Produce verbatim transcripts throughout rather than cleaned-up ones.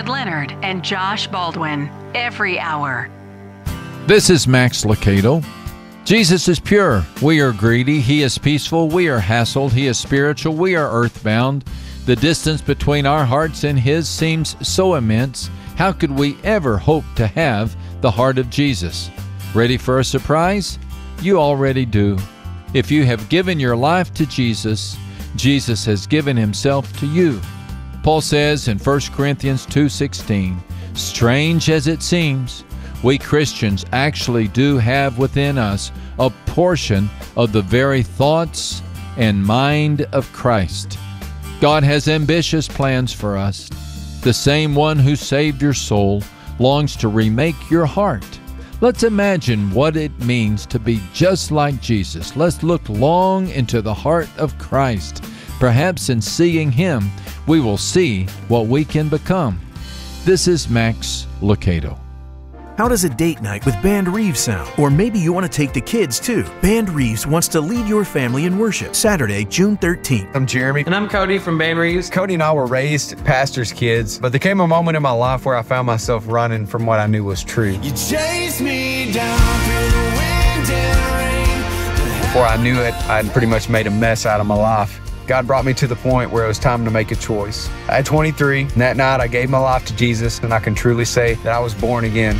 David Leonard and Josh Baldwin, every hour. This is Max Lucado. Jesus is pure. We are greedy. He is peaceful. We are hassled. He is spiritual. We are earthbound. The distance between our hearts and His seems so immense. How could we ever hope to have the heart of Jesus? Ready for a surprise? You already do. If you have given your life to Jesus, Jesus has given Himself to you. Paul says in First Corinthians two sixteen, strange as it seems, we Christians actually do have within us a portion of the very thoughts and mind of Christ. God has ambitious plans for us. The same one who saved your soul longs to remake your heart. Let's imagine what it means to be just like Jesus. Let's look long into the heart of Christ. Perhaps in seeing Him, we will see what we can become. This is Max Lucado. How does a date night with Band Reeves sound? Or maybe you want to take the kids too. Band Reeves wants to lead your family in worship Saturday, June thirteenth. I'm Jeremy. And I'm Cody from Band Reeves. Cody and I were raised pastors' kids, but there came a moment in my life where I found myself running from what I knew was true. You chased me down through the wind and rain. Before I knew it, I had pretty much made a mess out of my life. God brought me to the point where it was time to make a choice. At twenty-three, and that night I gave my life to Jesus, and I can truly say that I was born again.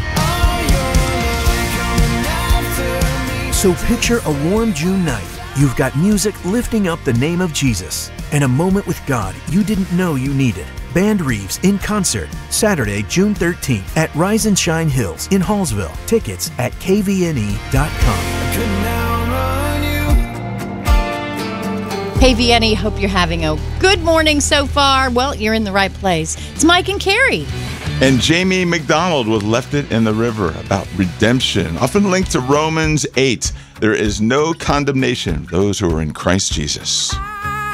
So picture a warm June night. You've got music lifting up the name of Jesus and a moment with God you didn't know you needed. Band Reeves in concert, Saturday, June thirteenth at Rise and Shine Hills in Hallsville. Tickets at k v n e dot com. K V N E, hope you're having a good morning so far. Well, you're in the right place. It's Mike and Carrie. And Jamie McDonald with Left It in the River about redemption, often linked to Romans eight. There is no condemnation for those who are in Christ Jesus.